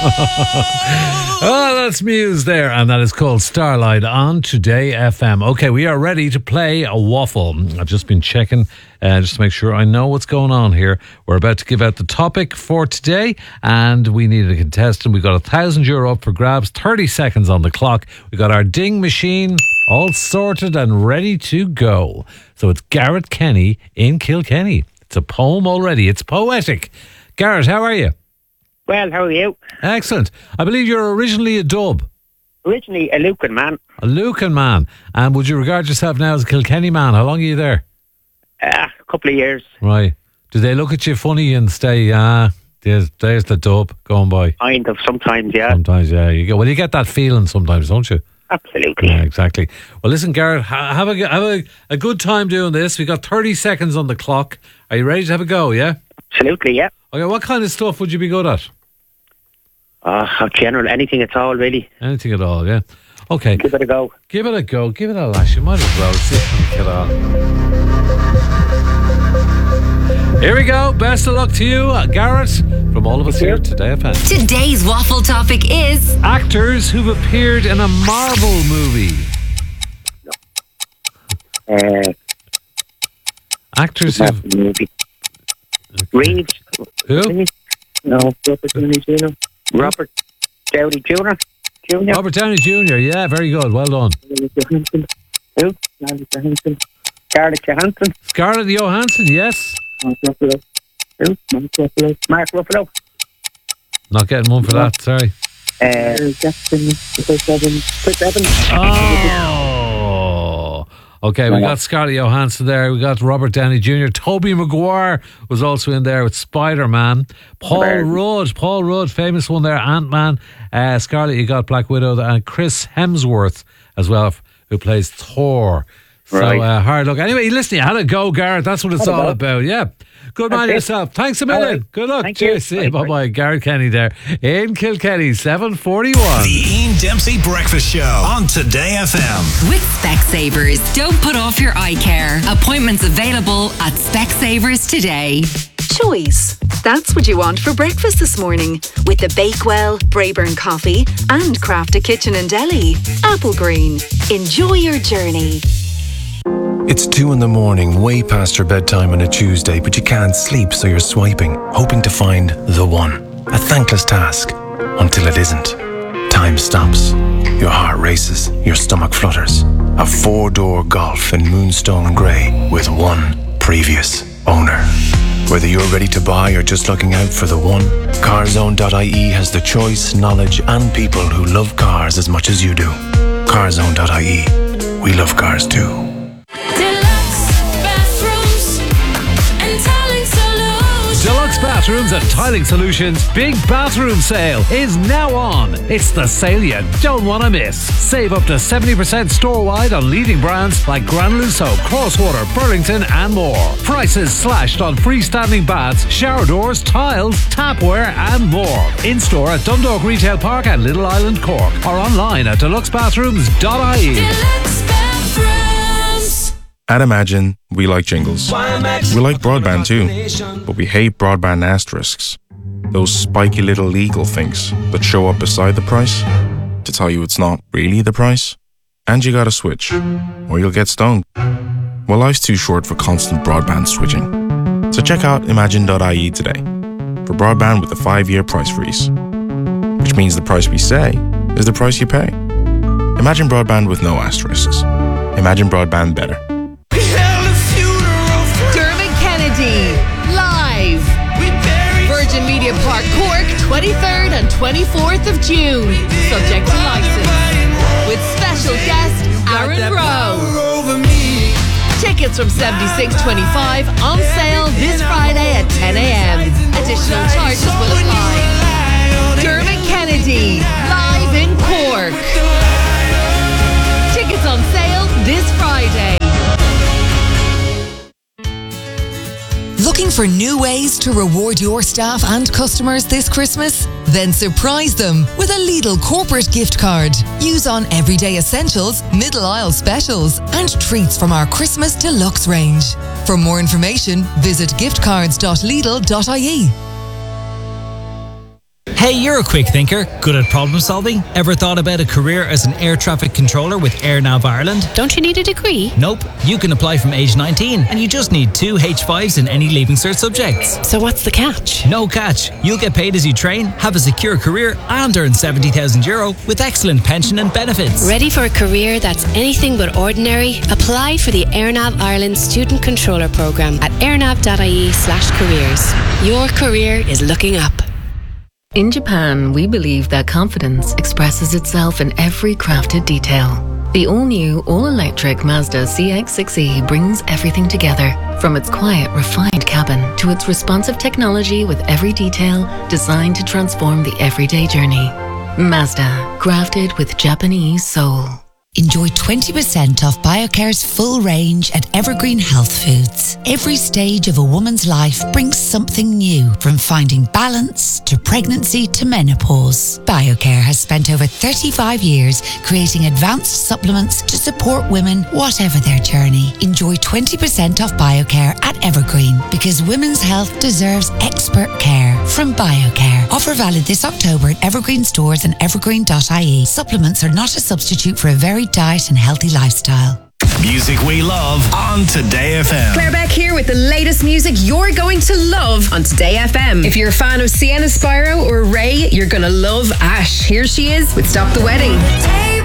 Oh, that's Muse there, and that is called Starlight on Today FM. Okay, we are ready to play a waffle. I've just been checking just to make sure I know what's going on here. We're about to give out the topic for today, and we needed a contestant. We got €1,000 up for grabs, 30 seconds on the clock. We got our ding machine all sorted and ready to go. So it's Garrett Kenny in Kilkenny. It's a poem already. It's poetic. Garrett, how are you? Well, how are you? Excellent. I believe you're originally a Dub. Originally a Lucan man. A Lucan man. And would you regard yourself now as a Kilkenny man? How long are you there? A couple of years. Right. Do they look at you funny and say, there's the Dub going by? Kind of, sometimes, yeah. Sometimes, yeah. Well, you get that feeling sometimes, don't you? Absolutely. Yeah, exactly. Well, listen, Garrett, have a good time doing this. We've got 30 seconds on the clock. Are you ready to have a go, yeah? Absolutely, yeah. Okay, what kind of stuff would you be good at? General, anything at all, really. Anything at all, yeah. Okay. Give it a go. Give it a go. Give it a lash. You might as well. See if we can get on. Here we go. Best of luck to you, Garrett, from all of us here at Today FM. Today's waffle topic is actors who've appeared in a Marvel movie. Actors who've... movie. Reeves. Who? No, Robert Downey Jr. Robert Downey Jr. Yeah, very good. Well done. Who? Scarlett Johansson. Scarlett Johansson, yes. Mark Ruffalo. Not getting one for that, sorry. Chris Evans. Oh. Okay, we got Scarlett Johansson there. We got Robert Downey Jr. Tobey Maguire was also in there with Spider-Man. Paul Rudd, famous one there, Ant-Man. Scarlett, you got Black Widow, and Chris Hemsworth as well, who plays Thor. So hard luck. Anyway, listen, you had a go, Garrett. That's what it's all about. Yeah. Good man yourself. Thanks a million. Right. Good luck. Cheers. See you. Bye-bye. Garrett Kenny there in Kilkenny, 7:41. The Ian Dempsey Breakfast Show on Today FM. With Specsavers, don't put off your eye care. Appointments available at Specsavers today. Choice. That's what you want for breakfast this morning. With the Bakewell, Braeburn Coffee and Crafted Kitchen and Deli. Apple Green. Enjoy your journey. It's 2 a.m, way past your bedtime on a Tuesday, but you can't sleep, so you're swiping, hoping to find the one. A thankless task, until it isn't. Time stops. Your heart races, your stomach flutters. A 4-door Golf in Moonstone Grey with one previous owner. Whether you're ready to buy or just looking out for the one, Carzone.ie has the choice, knowledge and people who love cars as much as you do. Carzone.ie. We love cars too. Deluxe Bathrooms and Tiling Solutions Big Bathroom Sale is now on. It's the sale you don't want to miss. Save up to 70% store-wide on leading brands like Granulu Soap, Crosswater, Burlington and more. Prices slashed on freestanding baths, shower doors, tiles, tapware and more. In-store at Dundalk Retail Park and Little Island, Cork, or online at deluxebathrooms.ie. Deluxe Bathrooms. At Imagine, we like jingles. We like broadband too, but we hate broadband asterisks. Those spiky little legal things that show up beside the price to tell you it's not really the price. And you gotta switch, or you'll get stoned. Well, life's too short for constant broadband switching. So check out Imagine.ie today for broadband with a 5-year price freeze. Which means the price we say is the price you pay. Imagine broadband with no asterisks. Imagine broadband better. Live Virgin Media Park Cork, 23rd and 24th of June, subject to license, with special guest Aaron Rowe. Tickets from $76.25 on sale this Friday at 10 a.m. Additional charges will apply. Dermot Kennedy live in Cork. Tickets on sale this Friday. Looking for new ways to reward your staff and customers this Christmas? Then surprise them with a Lidl corporate gift card. Use on everyday essentials, middle aisle specials, and treats from our Christmas Deluxe range. For more information, visit giftcards.lidl.ie. Hey, you're a quick thinker, good at problem solving. Ever thought about a career as an air traffic controller with AirNav Ireland? Don't you need a degree? Nope. You can apply from age 19 and you just need 2 H5s in any Leaving Cert subjects. So what's the catch? No catch. You'll get paid as you train, have a secure career and earn €70,000 with excellent pension and benefits. Ready for a career that's anything but ordinary? Apply for the AirNav Ireland Student Controller Programme at airnav.ie/careers. Your career is looking up. In Japan, we believe that confidence expresses itself in every crafted detail. The all-new, all-electric Mazda CX-6E brings everything together, from its quiet, refined cabin to its responsive technology with every detail designed to transform the everyday journey. Mazda, crafted with Japanese soul. Enjoy 20% off BioCare's full range at Evergreen Health Foods. Every stage of a woman's life brings something new, from finding balance to pregnancy to menopause. BioCare has spent over 35 years creating advanced supplements to support women, whatever their journey. Enjoy 20% off BioCare at Evergreen, because women's health deserves expert care from BioCare. Offer valid this October at Evergreen stores and evergreen.ie. Supplements are not a substitute for a varied diet and healthy lifestyle. Music we love on Today FM. Claire Beck here with the latest music you're going to love on Today FM. If you're a fan of Sienna Spyro or Ray, you're going to love Ash. Here she is with Stop the Wedding.